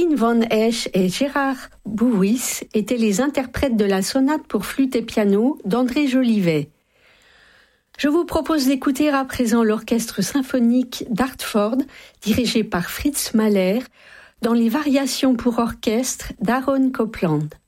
Caroline Van Esch et Gérard Bouwys étaient les interprètes de la sonate pour flûte et piano d'André Jolivet. Je vous propose d'écouter à présent l'orchestre symphonique d'Hartford, dirigé par Fritz Mahler, dans les variations pour orchestre d'Aaron Copland.